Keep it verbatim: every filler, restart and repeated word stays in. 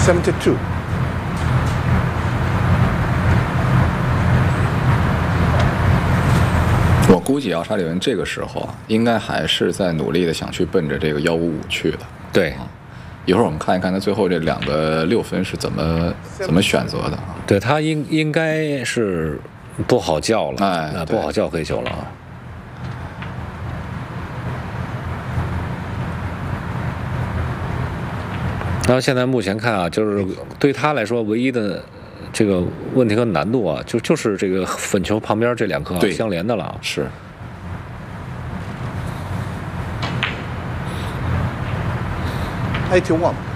seventy-two。 我估计奥沙利文这个时候啊，应该还是在努力的想去奔着这个幺五五去的。 对。 啊，一会儿我们看一看他最后这两个六分是怎么怎么选择的。 对，他应应该是不好叫了， 哎， 啊、不好叫黑球了啊。然后现在目前看啊，就是对他来说唯一的这个问题和难度啊，就就是这个粉球旁边这两颗、啊、相连的了。 是。 eighty-one。